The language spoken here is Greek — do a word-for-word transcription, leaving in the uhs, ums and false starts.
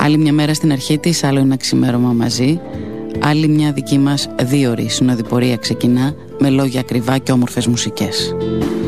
Άλλη μια μέρα στην αρχή της, άλλο ένα ξημέρωμα μαζί. Άλλη μια δική μας δύο ώρη συνοδοιπορία ξεκινά, με λόγια ακριβά και όμορφες μουσικές.